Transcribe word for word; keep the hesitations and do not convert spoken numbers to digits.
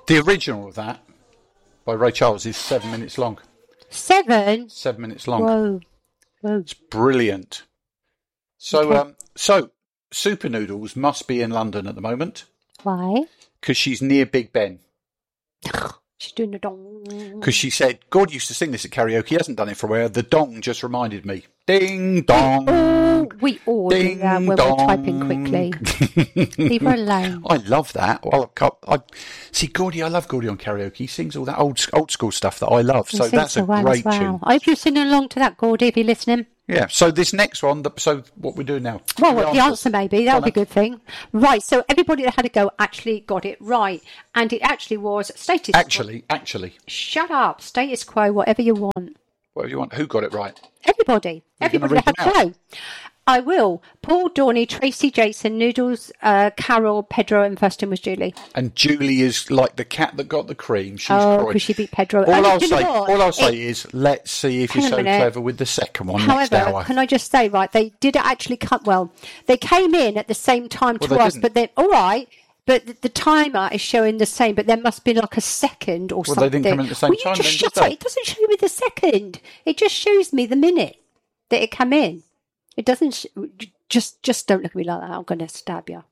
The original of that by Ray Charles is seven minutes long. Seven? Seven minutes long. Whoa. Whoa. It's brilliant. So, Okay. um, so Super Noodles must be in London at the moment Why? because she's near Big Ben. She's doing the dong. Because she said, God used to sing this at karaoke. He hasn't done it for a while. The dong just reminded me. Ding dong. Oh, we all Ding do that when dong. we're typing quickly. Leave her alone. I love that. Well, I, I, see, Gordy, I love Gordy on karaoke. He sings all that old old school stuff that I love. So He sings that's a so well great as well. tune. I hope you're singing along to that, Gordy, if you're listening. Yeah. So this next one, the, so what we're doing now? Well, the answer maybe. That would be a Go on, good thing. Right, so everybody that had a go actually got it right. And it actually was status Actually, actually, quo. Shut up. Status quo, whatever you want. whatever you want. Who got it right? Everybody. You're Everybody gonna that had read a them go. I will. Paul, Dorney, Tracy, Jason, Noodles, uh, Carol, Pedro, and first in was Julie. And Julie is like the cat that got the cream. She's Oh, crying. because she beat Pedro. All And I'll do you know say, what? all I'll say It- is, let's see if you're Hang on so a minute. clever with the second one next However, hour. can I just say, right, they did actually cut, well, they came in at the same time Well, to they us, didn't. but then, all right, but the, the timer is showing the same, but there must be like a second or Well, something. they didn't come in at the same Will you time just then, did shut they? up? It doesn't show me the second. It just shows me the minute that it came in. It doesn't, sh- just, just don't look at me like that. I'm going to stab you.